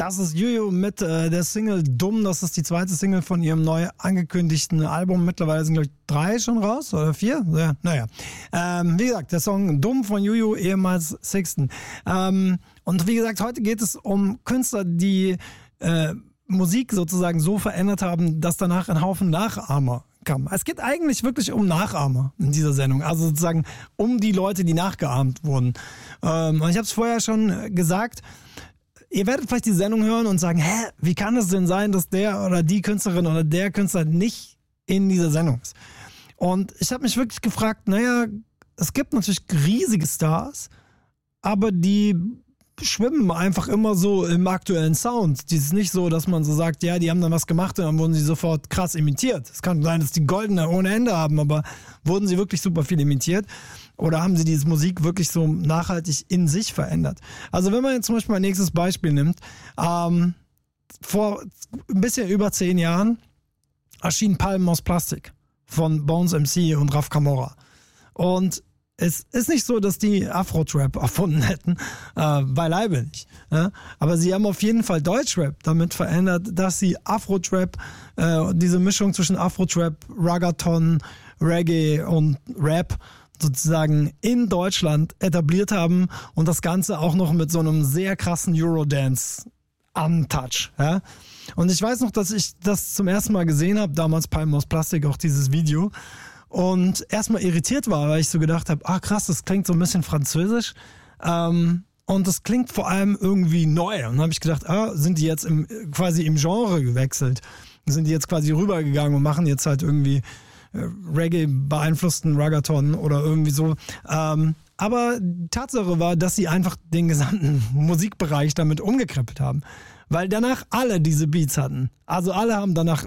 Das ist Juju mit der Single Dumm. Das ist die zweite Single von ihrem neu angekündigten Album. Mittlerweile sind, glaube ich, 3 schon raus oder 4. Ja, naja. Wie gesagt, der Song Dumm von Juju, ehemals Sixten. Und wie gesagt, heute geht es um Künstler, die Musik sozusagen so verändert haben, dass danach ein Haufen Nachahmer kam. Es geht eigentlich wirklich um Nachahmer in dieser Sendung. Also sozusagen um die Leute, die nachgeahmt wurden. Und ich habe es vorher schon gesagt, ihr werdet vielleicht die Sendung hören und sagen, wie kann es denn sein, dass der oder die Künstlerin oder der Künstler nicht in dieser Sendung ist? Und ich habe mich wirklich gefragt, naja, es gibt natürlich riesige Stars, aber die schwimmen einfach immer so im aktuellen Sound. Die ist nicht so, dass man so sagt, ja, die haben dann was gemacht und dann wurden sie sofort krass imitiert. Es kann sein, dass die Goldene ohne Ende haben, aber wurden sie wirklich super viel imitiert? Oder haben sie diese Musik wirklich so nachhaltig in sich verändert? Also wenn man jetzt zum Beispiel ein nächstes Beispiel nimmt, vor ein bisschen über 10 Jahren erschien Palmen aus Plastik von Bones MC und Raf Camora. Und es ist nicht so, dass die Afro-Trap erfunden hätten, beileibe nicht. Ja? Aber sie haben auf jeden Fall Deutschrap damit verändert, dass sie Afro-Trap, diese Mischung zwischen Afro-Trap, Raggaeton, Reggae und Rap sozusagen in Deutschland etabliert haben und das Ganze auch noch mit so einem sehr krassen Eurodance-Untouch. Ja? Und ich weiß noch, dass ich das zum ersten Mal gesehen habe, damals Palmen aus Plastik, auch dieses Video, und erstmal irritiert war, weil ich so gedacht habe, krass, das klingt so ein bisschen französisch und das klingt vor allem irgendwie neu. Und dann habe ich gedacht, sind die jetzt quasi im Genre gewechselt? Sind die jetzt quasi rübergegangen und machen jetzt halt irgendwie Reggae beeinflussten Raggaeton oder irgendwie so. Aber Tatsache war, dass sie einfach den gesamten Musikbereich damit umgekrempelt haben. Weil danach alle diese Beats hatten. Also alle haben danach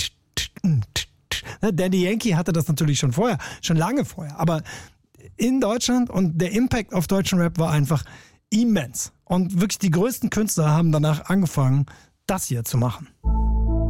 Daddy Yankee hatte das natürlich schon lange vorher. Aber in Deutschland und der Impact auf deutschen Rap war einfach immens. Und wirklich die größten Künstler haben danach angefangen, das hier zu machen.